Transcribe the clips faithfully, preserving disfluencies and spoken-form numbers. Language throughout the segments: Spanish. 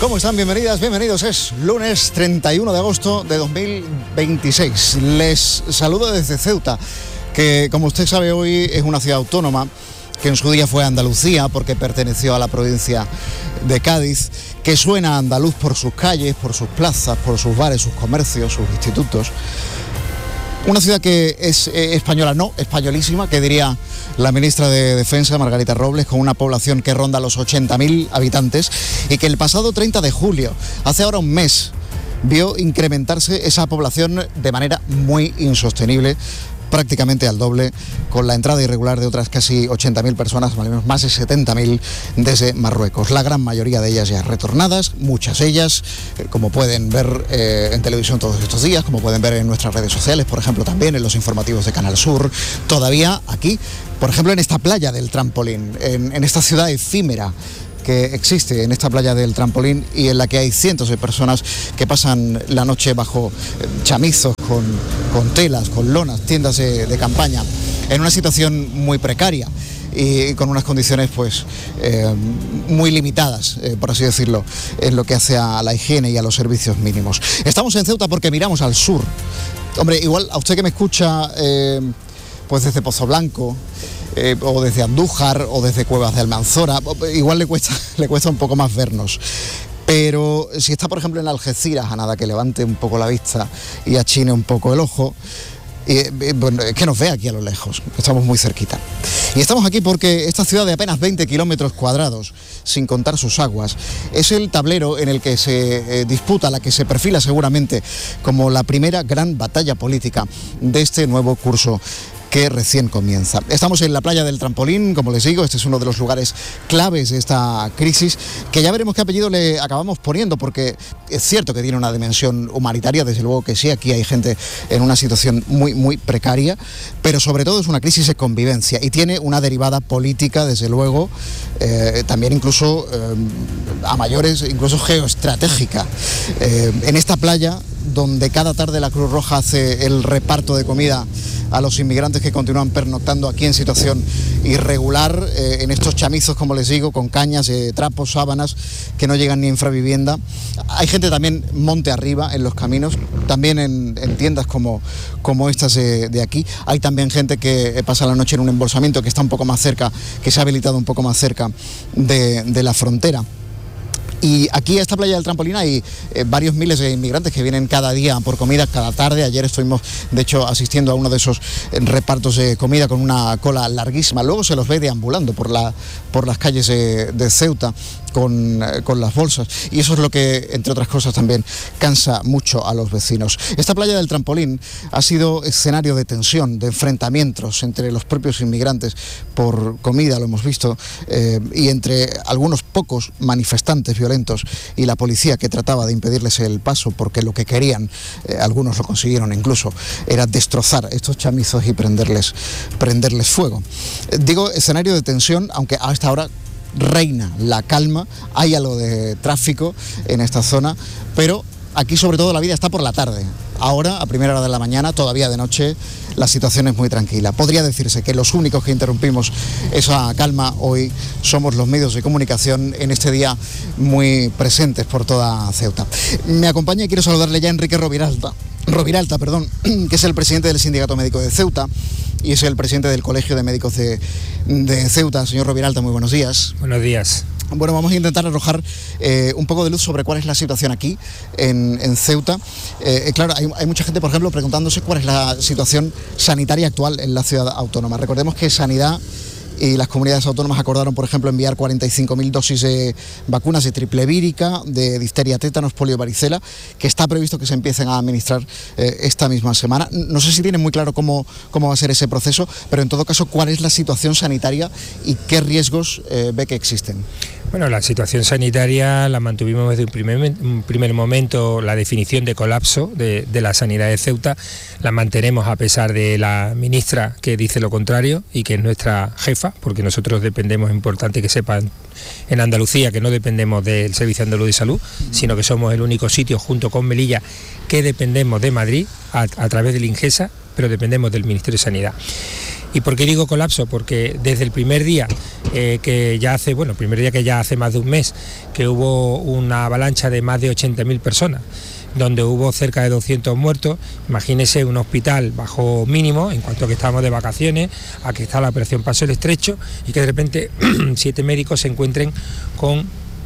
¿Cómo están? Bienvenidas, bienvenidos. Es lunes treinta y uno de agosto de dos mil veintiséis. Les saludo desde Ceuta, que como usted sabe hoy es una ciudad autónoma, que en su día fue Andalucía porque perteneció a la provincia de Cádiz, que suena andaluz por sus calles, por sus plazas, por sus bares, sus comercios, sus institutos. Una ciudad que es eh, española, no, españolísima, que diría la ministra de Defensa, Margarita Robles, con una población que ronda los ochenta mil habitantes y que el pasado treinta de julio, hace ahora un mes, vio incrementarse esa población de manera muy insostenible, prácticamente al doble, con la entrada irregular de otras casi ochenta mil personas, más de setenta mil desde Marruecos. La gran mayoría de ellas ya retornadas, muchas de ellas, eh, como pueden ver eh, en televisión todos estos días, como pueden ver en nuestras redes sociales, por ejemplo también en los informativos de Canal Sur, todavía aquí, por ejemplo en esta playa del Trampolín, en, en esta ciudad efímera que existe en esta playa del Trampolín y en la que hay cientos de personas que pasan la noche bajo chamizos, con, con telas, con lonas, tiendas de, de campaña, en una situación muy precaria y con unas condiciones pues eh, muy limitadas, eh, por así decirlo, en lo que hace a la higiene y a los servicios mínimos. Estamos en Ceuta porque miramos al sur. Hombre, igual a usted que me escucha eh, pues desde Pozoblanco, Eh, o desde Andújar o desde Cuevas de Almanzora, igual le cuesta, le cuesta un poco más vernos. Pero si está, por ejemplo, en Algeciras, a nada que levante un poco la vista y achine un poco el ojo, eh, eh, bueno, es que nos ve aquí a lo lejos, estamos muy cerquita. Y estamos aquí porque esta ciudad de apenas veinte kilómetros cuadrados, sin contar sus aguas, es el tablero en el que se eh, disputa, la que se perfila seguramente como la primera gran batalla política de este nuevo curso que recién comienza. Estamos en la playa del Trampolín, como les digo, este es uno de los lugares claves de esta crisis, que ya veremos qué apellido le acabamos poniendo, porque es cierto que tiene una dimensión humanitaria, desde luego que sí, aquí hay gente en una situación muy, muy precaria, pero sobre todo es una crisis de convivencia y tiene una derivada política, desde luego, eh, también incluso eh, a mayores, incluso geoestratégica. Eh, en esta playa, donde cada tarde la Cruz Roja hace el reparto de comida a los inmigrantes que continúan pernoctando aquí en situación irregular, eh, en estos chamizos, como les digo, con cañas, eh, trapos, sábanas, que no llegan ni a infravivienda. Hay gente también monte arriba en los caminos, también en, en tiendas como, como estas de, de aquí. Hay también gente que pasa la noche en un embolsamiento que está un poco más cerca, que se ha habilitado un poco más cerca de, de la frontera. Y aquí a esta playa del Trampolín hay eh, varios miles de inmigrantes que vienen cada día por comida, cada tarde. Ayer estuvimos, de hecho, asistiendo a uno de esos eh, repartos de comida con una cola larguísima. Luego se los ve deambulando por, la, por las calles de, de Ceuta con, eh, con las bolsas. Y eso es lo que, entre otras cosas, también cansa mucho a los vecinos. Esta playa del Trampolín ha sido escenario de tensión, de enfrentamientos entre los propios inmigrantes por comida, lo hemos visto, eh, y entre algunos pocos manifestantes violentos y la policía, que trataba de impedirles el paso porque lo que querían, eh, algunos lo consiguieron incluso, era destrozar estos chamizos y prenderles, prenderles fuego. Eh, digo escenario de tensión, aunque a esta hora reina la calma, hay algo de tráfico en esta zona, pero aquí sobre todo la vida está por la tarde. Ahora, a primera hora de la mañana, todavía de noche, la situación es muy tranquila. Podría decirse que los únicos que interrumpimos esa calma hoy somos los medios de comunicación en este día muy presentes por toda Ceuta. Me acompaña y quiero saludarle ya a Enrique Roviralta, Roviralta, perdón, que es el presidente del Sindicato Médico de Ceuta y es el presidente del Colegio de Médicos de, de Ceuta. Señor Roviralta, muy buenos días. Buenos días. Bueno, vamos a intentar arrojar eh, un poco de luz sobre cuál es la situación aquí en, en Ceuta. Eh, claro, hay, hay mucha gente, por ejemplo, preguntándose cuál es la situación sanitaria actual en la ciudad autónoma. Recordemos que Sanidad y las comunidades autónomas acordaron, por ejemplo, enviar cuarenta y cinco mil dosis de vacunas de triple vírica, de difteria, tétanos, polio, varicela, que está previsto que se empiecen a administrar eh, esta misma semana. No sé si tienen muy claro cómo, cómo va a ser ese proceso, pero en todo caso, ¿cuál es la situación sanitaria y qué riesgos eh, ve que existen? Bueno, la situación sanitaria la mantuvimos desde un primer, un primer momento, la definición de colapso de, de la sanidad de Ceuta, la mantenemos a pesar de la ministra que dice lo contrario y que es nuestra jefa, porque nosotros dependemos, es importante que sepan en Andalucía que no dependemos del Servicio Andaluz de Salud, sino que somos el único sitio junto con Melilla que dependemos de Madrid a, a través del INGESA, pero dependemos del Ministerio de Sanidad. ¿Y por qué digo colapso? Porque desde el primer día, eh, que ya hace, bueno, el primer día que ya hace más de un mes, que hubo una avalancha de más de ochenta mil personas, donde hubo cerca de doscientos muertos, imagínese un hospital bajo mínimo, en cuanto a que estábamos de vacaciones, a que está la operación Paso el Estrecho, y que de repente siete médicos se encuentren con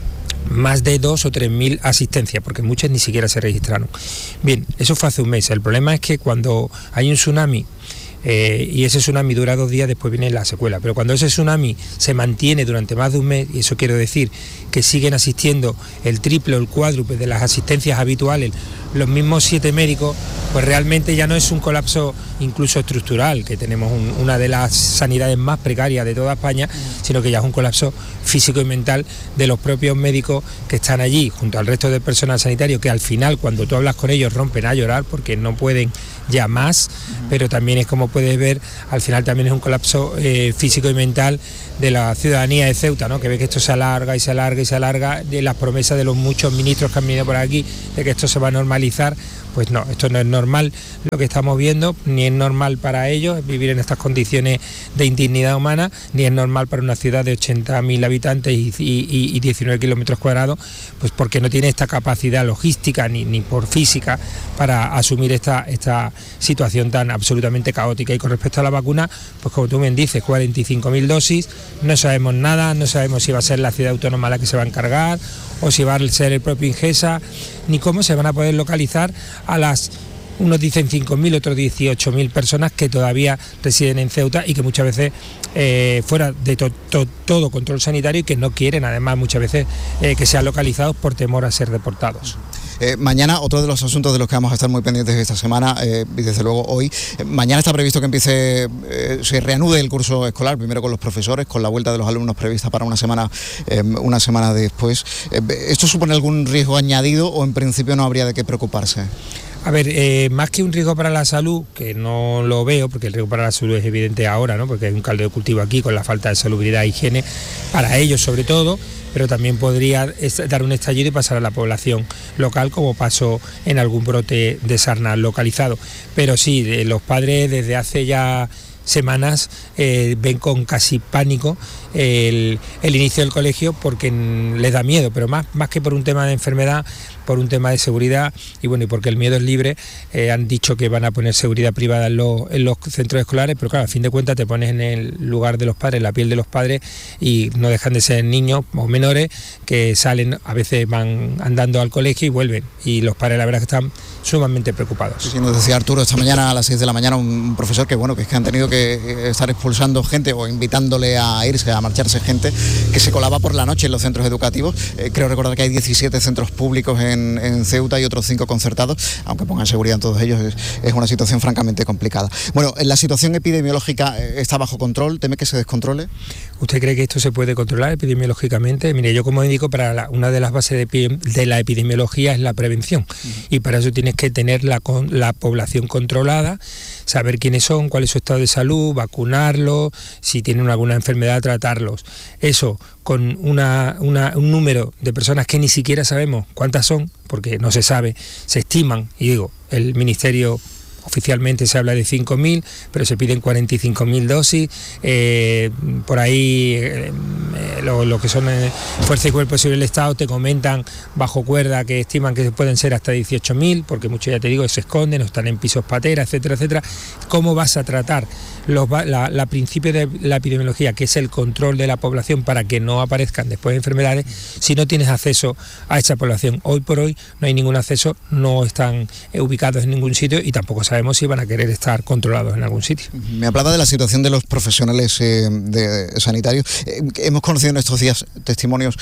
más de dos o tres mil asistencias, porque muchas ni siquiera se registraron. Bien, eso fue hace un mes. El problema es que cuando hay un tsunami, Eh, y ese tsunami dura dos días, después viene la secuela. Pero cuando ese tsunami se mantiene durante más de un mes, y eso quiero decir que siguen asistiendo el triple o el cuádruple de las asistencias habituales, los mismos siete médicos, pues realmente ya no es un colapso incluso estructural, que tenemos un, una de las sanidades más precarias de toda España, sino que ya es un colapso físico y mental de los propios médicos que están allí, junto al resto del personal sanitario, que al final, cuando tú hablas con ellos, rompen a llorar porque no pueden ya más, pero también es, como puedes ver, al final también es un colapso eh, físico y mental de la ciudadanía de Ceuta, ¿no? Que ve que esto se alarga y se alarga y se alarga, de las promesas de los muchos ministros que han venido por aquí, de que esto se va a normalizar. Pues no, esto no es normal lo que estamos viendo, ni es normal para ellos vivir en estas condiciones de indignidad humana, ni es normal para una ciudad de ochenta mil habitantes y, y, y diecinueve kilómetros cuadrados, pues porque no tiene esta capacidad logística ni, ni por física para asumir esta, esta situación tan absolutamente caótica. Y con respecto a la vacuna, pues como tú bien dices, cuarenta y cinco mil dosis, no sabemos nada, no sabemos si va a ser la ciudad autónoma la que se va a encargar, o si va a ser el propio Ingesa, ni cómo se van a poder localizar a las, unos dicen cinco mil, otros dieciocho mil personas que todavía residen en Ceuta y que muchas veces eh, fuera de to, to, todo control sanitario, y que no quieren además muchas veces eh, que sean localizados por temor a ser deportados. Eh, mañana, otro de los asuntos de los que vamos a estar muy pendientes esta semana, eh, y desde luego hoy, eh, mañana está previsto que empiece, eh, se reanude el curso escolar, primero con los profesores, con la vuelta de los alumnos prevista para una semana, eh, una semana después. Eh, ¿Esto supone algún riesgo añadido o en principio no habría de qué preocuparse? A ver, eh, más que un riesgo para la salud, que no lo veo, porque el riesgo para la salud es evidente ahora, ¿no? Porque hay un caldo de cultivo aquí con la falta de salubridad e higiene, para ellos sobre todo, pero también podría dar un estallido y pasar a la población local, como pasó en algún brote de sarna localizado. Pero sí, los padres desde hace ya semanas eh, ven con casi pánico el, el inicio del colegio, porque les da miedo, pero más, más que por un tema de enfermedad, por un tema de seguridad, y bueno, y porque el miedo es libre. Eh, han dicho que van a poner seguridad privada en los, en los centros escolares, pero claro, a fin de cuentas te pones en el lugar de los padres, en la piel de los padres, y no dejan de ser niños o menores que salen, a veces van andando al colegio y vuelven, y los padres la verdad que están sumamente preocupados. Sí, sí, nos decía Arturo esta mañana a las seis de la mañana, un profesor que bueno, que es que han tenido que estar expulsando gente o invitándole a irse, a marcharse gente que se colaba por la noche en los centros educativos. Eh, creo recordar que hay diecisiete centros públicos en En, en Ceuta y otros cinco concertados, aunque pongan seguridad en todos ellos, es, es una situación francamente complicada. Bueno, ¿la situación epidemiológica está bajo control? ¿Teme que se descontrole? ¿Usted cree que esto se puede controlar epidemiológicamente? Mire, yo como médico, para la, una de las bases de, de la epidemiología es la prevención, uh-huh. Y para eso tienes que tener la, la población controlada, saber quiénes son, cuál es su estado de salud, vacunarlos, si tienen alguna enfermedad, tratarlos. Eso con una, una, un número de personas que ni siquiera sabemos cuántas son, porque no se sabe, se estiman, y digo, el Ministerio oficialmente se habla de cinco mil, pero se piden cuarenta y cinco mil dosis, eh, por ahí eh, lo, lo que son eh, Fuerza y Cuerpo Civil del Estado te comentan bajo cuerda que estiman que pueden ser hasta dieciocho mil, porque muchos, ya te digo, se esconden o están en pisos patera, etcétera, etcétera. ¿Cómo vas a tratar los, la, la principio de la epidemiología, que es el control de la población para que no aparezcan después enfermedades, si no tienes acceso a esa población? Hoy por hoy no hay ningún acceso, no están eh, ubicados en ningún sitio, y tampoco sabemos si van a querer estar controlados en algún sitio. Me hablaba de la situación de los profesionales eh, de sanitarios. Eh, hemos conocido en estos días testimonios,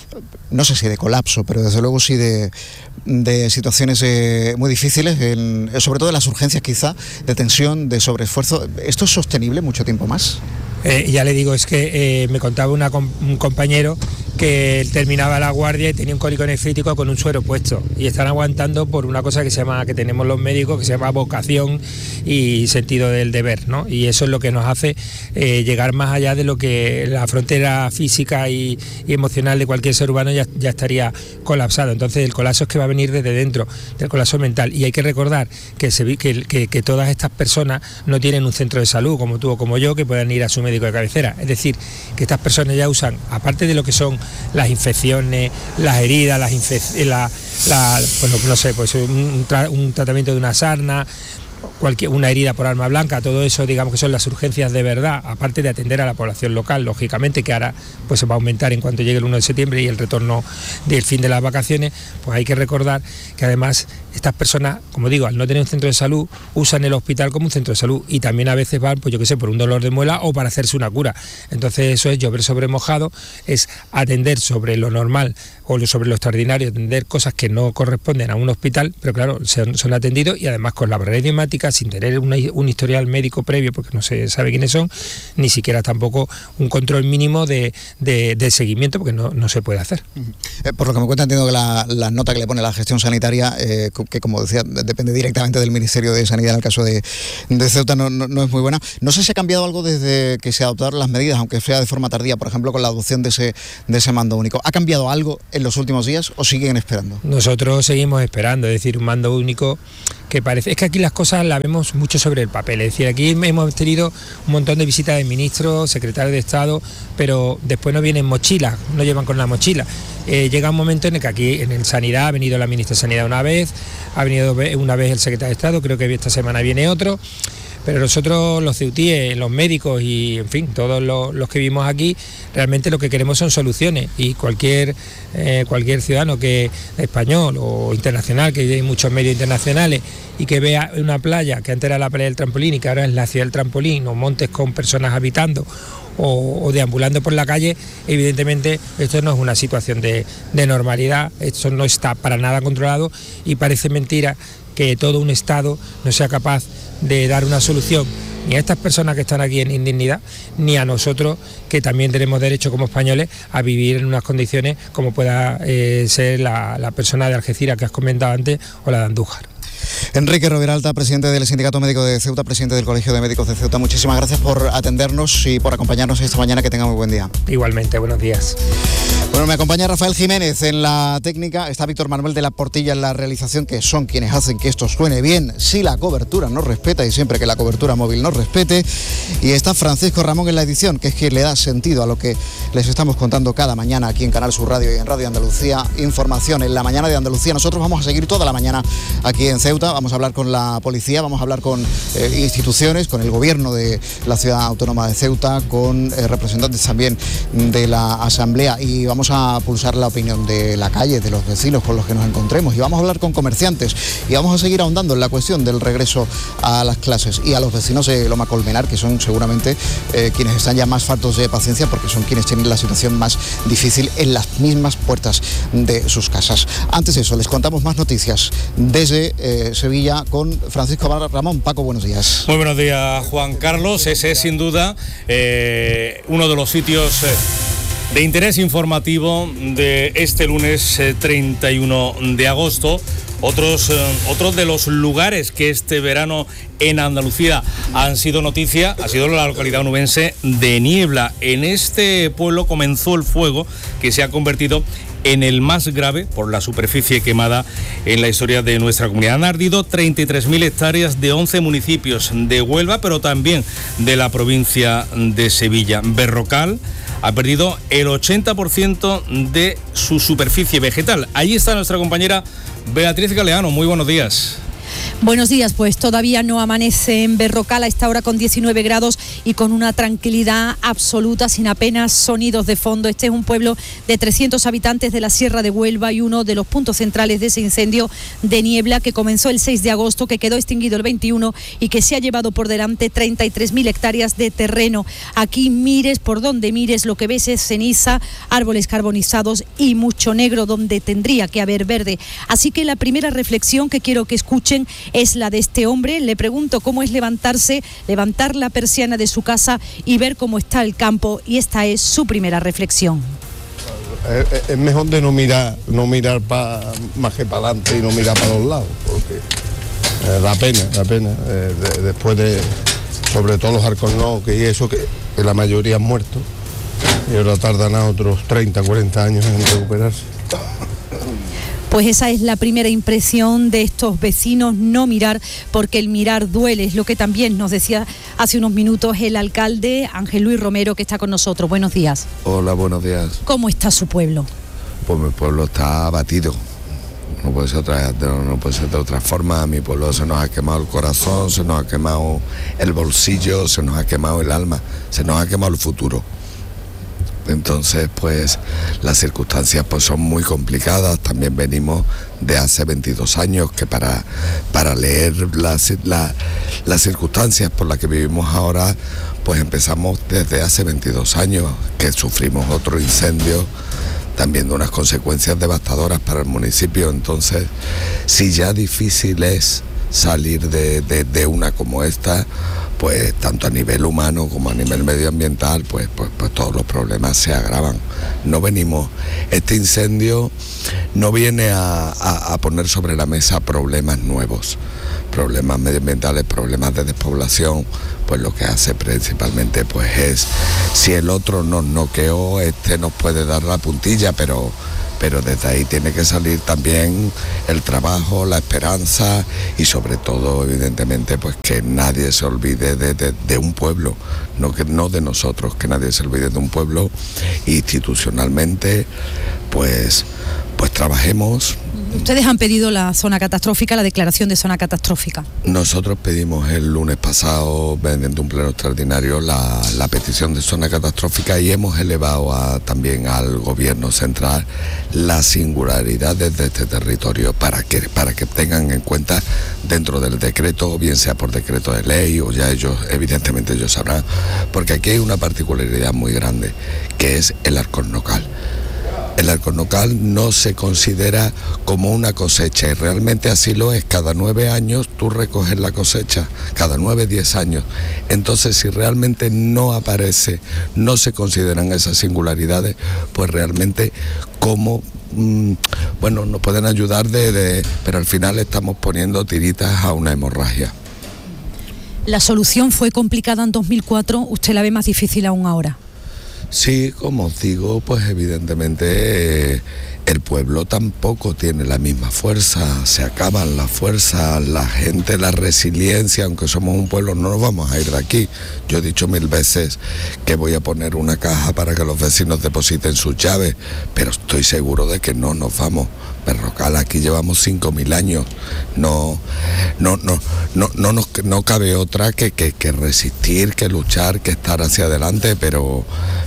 no sé si de colapso, pero desde luego sí de, de situaciones eh, muy difíciles, en, sobre todo en las urgencias quizá, de tensión, de sobreesfuerzo. ¿Esto es sostenible mucho tiempo más? Eh, ya le digo, es que eh, me contaba una, un compañero que él terminaba la guardia y tenía un cólico nefrítico con un suero puesto, y están aguantando por una cosa que se llama, que tenemos los médicos, que se llama vocación y sentido del deber, ¿no? Y eso es lo que nos hace eh, llegar más allá de lo que la frontera física y, y emocional de cualquier ser humano ya, ya estaría colapsado. Entonces el colapso es que va a venir desde dentro, del colapso mental, y hay que recordar que, se, que, que, que todas estas personas no tienen un centro de salud como tú o como yo que puedan ir a su médico de cabecera, es decir, que estas personas ya usan, aparte de lo que son las infecciones, las heridas, las infec- la, la, bueno, no sé, pues un, tra- un tratamiento de una sarna, cualquier, una herida por arma blanca, todo eso digamos que son las urgencias de verdad, aparte de atender a la población local, lógicamente, que ahora pues se va a aumentar en cuanto llegue el uno de septiembre y el retorno del fin de las vacaciones. Pues hay que recordar que además estas personas, como digo, al no tener un centro de salud, usan el hospital como un centro de salud, y también a veces van, pues yo qué sé, por un dolor de muela o para hacerse una cura. Entonces eso es llover sobre mojado, es atender sobre lo normal o sobre lo extraordinario, atender cosas que no corresponden a un hospital, pero claro, son, son atendidos, y además con la barrera idiomática, sin tener una, un historial médico previo, porque no se sabe quiénes son, ni siquiera tampoco un control mínimo de, de, de seguimiento, porque no, no se puede hacer. Eh, por lo que me cuenta, entiendo que la, la nota que le pone la gestión sanitaria, eh, que como decía, depende directamente del Ministerio de Sanidad en el caso de, de Ceuta, no, no, no es muy buena. No sé si ha cambiado algo desde que se adoptaron las medidas, aunque sea de forma tardía, por ejemplo, con la adopción de ese, de ese mando único. ¿Ha cambiado algo en los últimos días o siguen esperando? Nosotros seguimos esperando, es decir, un mando único que parece... Es que aquí las cosas las vemos mucho sobre el papel, es decir, aquí hemos tenido un montón de visitas de ministros, secretarios de Estado, pero después no vienen mochilas, no llevan con la mochila. Eh, llega un momento en el que aquí en el Sanidad ha venido la ministra de Sanidad una vez, ha venido una vez el secretario de Estado, creo que esta semana viene otro, pero nosotros los ceutíes, los médicos y en fin, todos los, los que vivimos aquí, realmente lo que queremos son soluciones, y cualquier eh, cualquier ciudadano que español o internacional, que hay muchos medios internacionales, y que vea una playa que antes era la playa del trampolín y que ahora es la ciudad del trampolín, o montes con personas habitando o, o deambulando por la calle, evidentemente esto no es una situación de, de normalidad, esto no está para nada controlado, y parece mentira que todo un Estado no sea capaz de dar una solución ni a estas personas que están aquí en indignidad, ni a nosotros, que también tenemos derecho como españoles a vivir en unas condiciones como pueda eh, ser la, la persona de Algeciras que has comentado antes, o la de Andújar. Enrique Roviralta, presidente del Sindicato Médico de Ceuta, presidente del Colegio de Médicos de Ceuta, muchísimas gracias por atendernos y por acompañarnos esta mañana. Que tenga muy buen día. Igualmente, buenos días. Bueno, me acompaña Rafael Jiménez en la técnica, está Víctor Manuel de la Portilla en la realización, que son quienes hacen que esto suene bien si la cobertura nos respeta, y siempre que la cobertura móvil nos respete, y está Francisco Ramón en la edición, que es quien le da sentido a lo que les estamos contando cada mañana aquí en Canal Sur Radio y en Radio Andalucía Información, en la mañana de Andalucía. Nosotros vamos a seguir toda la mañana aquí en Ceuta, vamos a hablar con la policía, vamos a hablar con eh, instituciones, con el gobierno de la ciudad autónoma de Ceuta, con eh, representantes también de la Asamblea, y vamos a pulsar la opinión de la calle, de los vecinos con los que nos encontremos, y vamos a hablar con comerciantes, y vamos a seguir ahondando en la cuestión del regreso a las clases, y a los vecinos de Loma Colmenar, que son seguramente eh, quienes están ya más faltos de paciencia, porque son quienes tienen la situación más difícil en las mismas puertas de sus casas. Antes de eso, les contamos más noticias desde eh, Sevilla con Francisco Ramón. Paco, buenos días. Muy buenos días, Juan Carlos. Ese es sin duda eh, uno de los sitios eh, de interés informativo de este lunes eh, treinta y uno de agosto. Otros, eh, otros de los lugares que este verano en Andalucía han sido noticia ha sido la localidad onubense de Niebla. En este pueblo comenzó el fuego que se ha convertido en el más grave por la superficie quemada en la historia de nuestra comunidad. Han ardido treinta y tres mil hectáreas de once municipios de Huelva, pero también de la provincia de Sevilla. Berrocal ha perdido el ochenta por ciento de su superficie vegetal. Allí está nuestra compañera Beatriz Galeano. Muy buenos días. Buenos días, pues todavía no amanece en Berrocal a esta hora con diecinueve grados y con una tranquilidad absoluta, sin apenas sonidos de fondo. Este es un pueblo de trescientos habitantes de la Sierra de Huelva y uno de los puntos centrales de ese incendio de Niebla que comenzó el seis de agosto, que quedó extinguido el veintiuno y que se ha llevado por delante treinta y tres mil hectáreas de terreno. Aquí mires por donde mires, lo que ves es ceniza, árboles carbonizados y mucho negro donde tendría que haber verde. Así que la primera reflexión que quiero que escuchen es la de este hombre. Le pregunto cómo es levantarse, levantar la persiana de su casa y ver cómo está el campo, y esta es su primera reflexión. es, es mejor de no mirar, no mirar pa, más que para adelante y no mirar para los lados, porque eh, da pena, da pena. Eh, de, después de, sobre todo los alcornoques y eso, que, que la mayoría han muerto, y ahora tardan a otros treinta, cuarenta años en recuperarse. Pues esa es la primera impresión de estos vecinos, no mirar, porque el mirar duele, es lo que también nos decía hace unos minutos el alcalde Ángel Luis Romero, que está con nosotros. Buenos días. Hola, buenos días. ¿Cómo está su pueblo? Pues mi pueblo está abatido, no puede ser otra, no puede ser de otra forma. Mi pueblo se nos ha quemado el corazón, se nos ha quemado el bolsillo, se nos ha quemado el alma, se nos ha quemado el futuro. Entonces, pues las circunstancias pues son muy complicadas. También venimos de hace veintidós años, que para, para leer las, la, las circunstancias por las que vivimos ahora, pues empezamos desde hace veintidós años, que sufrimos otro incendio, también de unas consecuencias devastadoras para el municipio. Entonces, si ya difícil es salir de, de, de una como esta, pues tanto a nivel humano como a nivel medioambiental, pues, pues, pues todos los problemas se agravan. No venimos, este incendio no viene a, a, a poner sobre la mesa problemas nuevos, problemas medioambientales, problemas de despoblación. Pues lo que hace principalmente pues es, si el otro nos noqueó, este nos puede dar la puntilla, pero pero desde ahí tiene que salir también el trabajo, la esperanza y sobre todo, evidentemente, pues que nadie se olvide de, de, de un pueblo, no, que, no de nosotros, que nadie se olvide de un pueblo. Institucionalmente, pues, pues trabajemos. Ustedes han pedido la zona catastrófica, la declaración de zona catastrófica. Nosotros pedimos el lunes pasado, mediante un pleno extraordinario, la, la petición de zona catastrófica y hemos elevado a, también al gobierno central las singularidades de este territorio para que, para que tengan en cuenta dentro del decreto, o bien sea por decreto de ley, o ya ellos, evidentemente ellos sabrán, porque aquí hay una particularidad muy grande, que es el alcornocal. El alcornocal no se considera como una cosecha y realmente así lo es. Cada nueve años tú recoges la cosecha, cada nueve, diez años. Entonces, si realmente no aparece, no se consideran esas singularidades, pues realmente cómo, mmm, bueno, nos pueden ayudar de, de, pero al final estamos poniendo tiritas a una hemorragia. La solución fue complicada en dos mil cuatro, ¿usted la ve más difícil aún ahora? Sí, como os digo, pues evidentemente eh, el pueblo tampoco tiene la misma fuerza, se acaban las fuerzas, la gente, la resiliencia, aunque somos un pueblo, no nos vamos a ir de aquí. Yo he dicho mil veces que voy a poner una caja para que los vecinos depositen sus llaves, pero estoy seguro de que no nos vamos. Berrocal, aquí llevamos cinco mil años, no, no, no, no, no, nos, no cabe otra que, que, que resistir, que luchar, que estar hacia adelante, pero,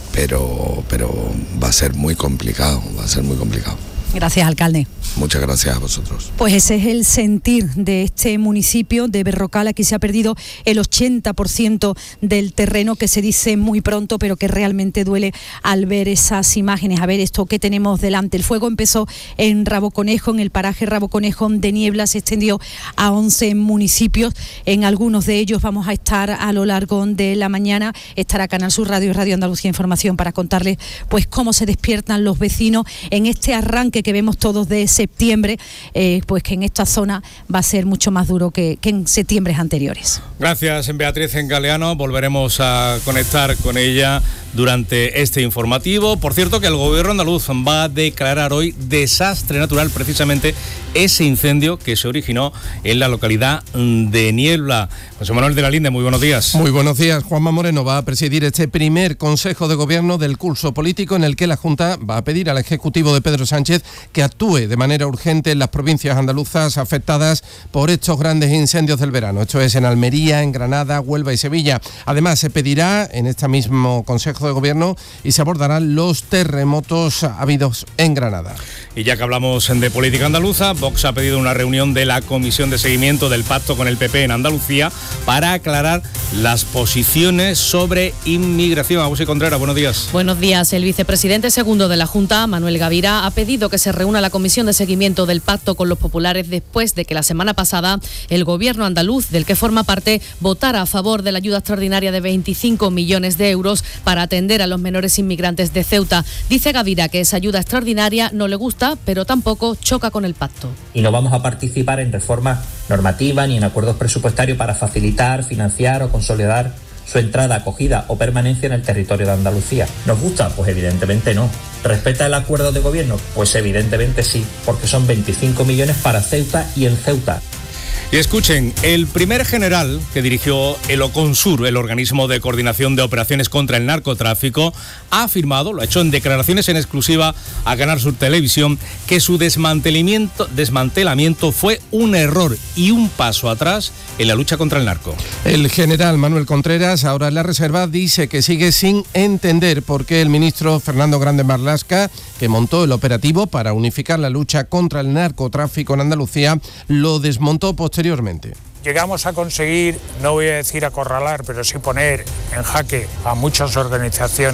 pero, pero va a ser muy complicado, va a ser muy complicado. Gracias, alcalde. Muchas gracias a vosotros. Pues ese es el sentir de este municipio de Berrocal. Aquí se ha perdido el ochenta por ciento del terreno, que se dice muy pronto, pero que realmente duele al ver esas imágenes, a ver esto que tenemos delante. El fuego empezó en Raboconejo, en el paraje Raboconejo de Niebla, se extendió a once municipios. En algunos de ellos vamos a estar a lo largo de la mañana. Estará Canal Sur Radio y Radio Andalucía Información para contarles pues cómo se despiertan los vecinos en este arranque que vemos todos de septiembre, eh, pues que en esta zona va a ser mucho más duro que, que en septiembres anteriores. Gracias, Beatriz Galeano. Volveremos a conectar con ella durante este informativo. Por cierto, que el gobierno andaluz va a declarar hoy desastre natural precisamente ese incendio que se originó en la localidad de Niebla. José Manuel de la Linde, muy buenos días. Muy buenos días. Juanma Moreno va a presidir este primer Consejo de Gobierno del curso político, en el que la Junta va a pedir al Ejecutivo de Pedro Sánchez que actúe de manera urgente en las provincias andaluzas afectadas por estos grandes incendios del verano. Esto es en Almería, en Granada, Huelva y Sevilla. Además, se pedirá en este mismo Consejo de Gobierno y se abordarán los terremotos habidos en Granada. Y ya que hablamos de política andaluza, Vox ha pedido una reunión de la Comisión de Seguimiento del Pacto con el P P en Andalucía para aclarar las posiciones sobre inmigración. Agustín Contreras, buenos días. Buenos días. El vicepresidente segundo de la Junta, Manuel Gavira, ha pedido que se reúna la comisión de seguimiento del pacto con los populares después de que la semana pasada el gobierno andaluz, del que forma parte, votara a favor de la ayuda extraordinaria de veinticinco millones de euros para atender a los menores inmigrantes de Ceuta. Dice Gavira que esa ayuda extraordinaria no le gusta, pero tampoco choca con el pacto. Y no vamos a participar en reformas normativas ni en acuerdos presupuestarios para facilitar, financiar o consolidar su entrada, acogida o permanencia en el territorio de Andalucía. ¿Nos gusta? Pues evidentemente no. ¿Respeta el acuerdo de gobierno? Pues evidentemente sí, porque son veinticinco millones para Ceuta y en Ceuta. Y escuchen, el primer general que dirigió el OCONSUR, el organismo de coordinación de operaciones contra el narcotráfico, ha afirmado, lo ha hecho en declaraciones en exclusiva a Canal Sur Televisión, que su desmantelamiento, desmantelamiento fue un error y un paso atrás en la lucha contra el narco. El general Manuel Contreras, ahora en la reserva, dice que sigue sin entender por qué el ministro Fernando Grande Marlaska, que montó el operativo para unificar la lucha contra el narcotráfico en Andalucía, lo desmontó posteriormente. Llegamos a conseguir, no voy a decir acorralar, pero sí poner en jaque a muchas organizaciones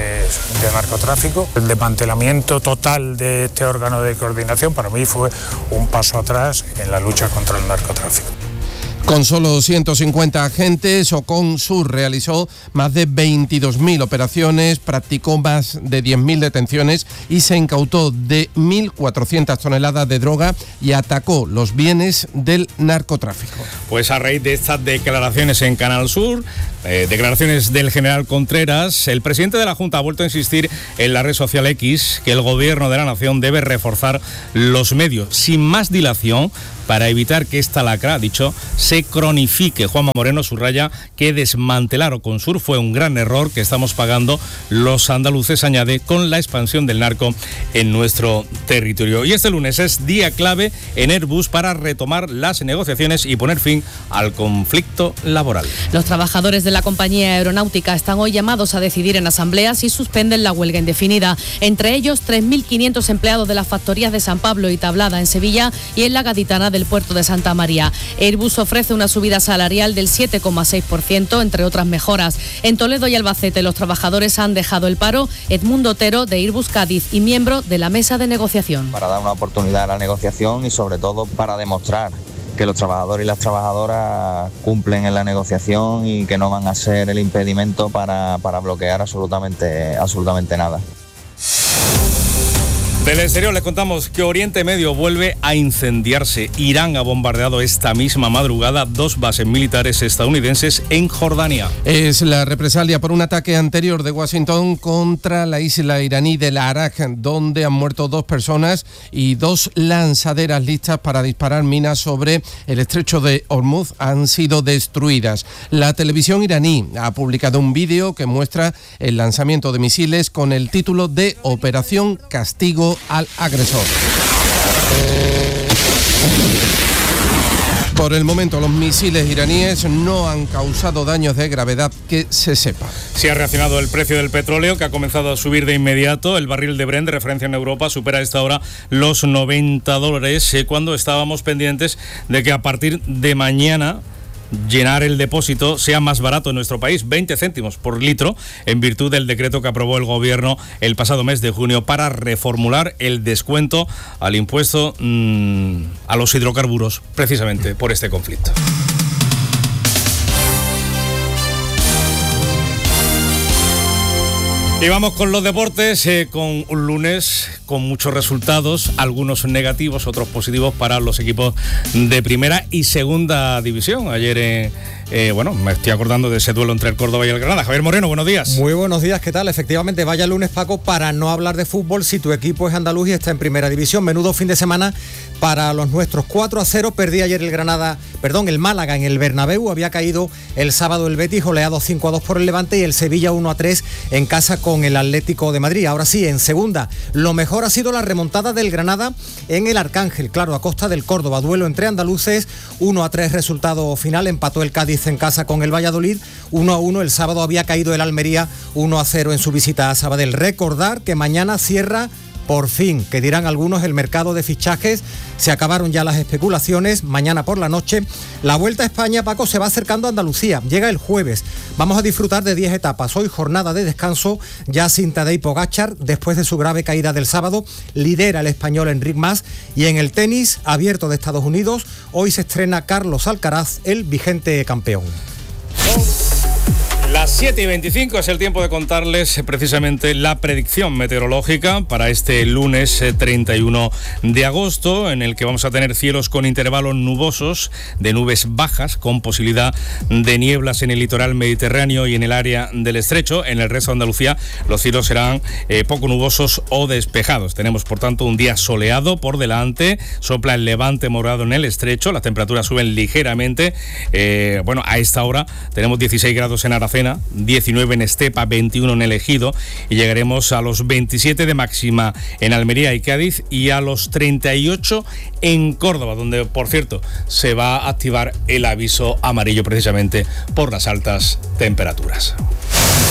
de narcotráfico. El desmantelamiento total de este órgano de coordinación para mí fue un paso atrás en la lucha contra el narcotráfico. Con solo ciento cincuenta agentes, OCONSUR realizó más de veintidós mil operaciones, practicó más de diez mil detenciones y se incautó de mil cuatrocientas toneladas de droga y atacó los bienes del narcotráfico. Pues a raíz de estas declaraciones en Canal Sur, eh, declaraciones del general Contreras, el presidente de la Junta ha vuelto a insistir en la red social X que el gobierno de la nación debe reforzar los medios sin más dilación para evitar que esta lacra, ha dicho, se cronifique. Juanma Moreno subraya que desmantelar OCONSUR fue un gran error que estamos pagando los andaluces, añade, con la expansión del narco en nuestro territorio. Y este lunes es día clave en Airbus para retomar las negociaciones y poner fin al conflicto laboral. Los trabajadores de la compañía aeronáutica están hoy llamados a decidir en asamblea si suspenden la huelga indefinida. Entre ellos, tres mil quinientos empleados de las factorías de San Pablo y Tablada en Sevilla y en la Gaditana de del puerto de Santa María. Airbus ofrece una subida salarial del siete coma seis por ciento, entre otras mejoras. En Toledo y Albacete los trabajadores han dejado el paro. Edmundo Otero, de Airbus Cádiz y miembro de la mesa de negociación. Para dar una oportunidad a la negociación y sobre todo para demostrar que los trabajadores y las trabajadoras cumplen en la negociación y que no van a ser el impedimento para, para bloquear absolutamente, absolutamente nada. Del exterior les contamos que Oriente Medio vuelve a incendiarse. Irán ha bombardeado esta misma madrugada dos bases militares estadounidenses en Jordania. Es la represalia por un ataque anterior de Washington contra la isla iraní del Arak, donde han muerto dos personas y dos lanzaderas listas para disparar minas sobre el estrecho de Hormuz han sido destruidas. La televisión iraní ha publicado un vídeo que muestra el lanzamiento de misiles con el título de Operación Castigo al agresor. Por el momento, los misiles iraníes no han causado daños de gravedad que se sepa. Se ha reaccionado el precio del petróleo, que ha comenzado a subir de inmediato. El barril de Brent, de referencia en Europa, supera a esta hora los noventa dólares, eh, cuando estábamos pendientes de que a partir de mañana llenar el depósito sea más barato en nuestro país, veinte céntimos por litro, en virtud del decreto que aprobó el gobierno el pasado mes de junio para reformular el descuento al impuesto mmm, a los hidrocarburos, precisamente por este conflicto. Y vamos con los deportes, eh, con un lunes con muchos resultados, algunos negativos, otros positivos para los equipos de primera y segunda división. Ayer, eh, eh, bueno, me estoy acordando de ese duelo entre el Córdoba y el Granada. Javier Moreno, buenos días. Muy buenos días, ¿qué tal? Efectivamente, vaya lunes, Paco, para no hablar de fútbol si tu equipo es andaluz y está en primera división. Menudo fin de semana para los nuestros. cuatro a cero, perdí ayer el Granada, perdón, el Málaga en el Bernabéu. Había caído el sábado el Betis, goleado cinco a dos por el Levante, y el Sevilla uno a tres en casa con el Atlético de Madrid. Ahora sí, en segunda, lo mejor ha sido la remontada del Granada en el Arcángel, claro, a costa del Córdoba. Duelo entre andaluces, uno a tres resultado final. Empató el Cádiz en casa con el Valladolid, uno a uno. El sábado había caído el Almería uno a cero en su visita a Sabadell. Recordar que mañana cierra por fin, que dirán algunos, el mercado de fichajes. Se acabaron ya las especulaciones. Mañana por la noche la Vuelta a España, Paco, se va acercando a Andalucía. Llega el jueves. Vamos a disfrutar de diez etapas. Hoy jornada de descanso ya sin Tadej Pogačar, después de su grave caída del sábado. Lidera el español Enric Mas. Y en el tenis abierto de Estados Unidos, hoy se estrena Carlos Alcaraz, el vigente campeón. Las siete y veinticinco es el tiempo de contarles precisamente la predicción meteorológica para este lunes treinta y uno de agosto, en el que vamos a tener cielos con intervalos nubosos, de nubes bajas, con posibilidad de nieblas en el litoral mediterráneo y en el área del estrecho. En el resto de Andalucía los cielos serán eh, poco nubosos o despejados. Tenemos, por tanto, un día soleado por delante, sopla el levante morado en el estrecho, las temperaturas suben ligeramente. Eh, bueno, a esta hora tenemos dieciséis grados en Aracena, diecinueve en Estepa, veintiuno en el Ejido, y llegaremos a los veintisiete de máxima en Almería y Cádiz y a los treinta y ocho en Córdoba, donde, por cierto, se va a activar el aviso amarillo precisamente por las altas temperaturas.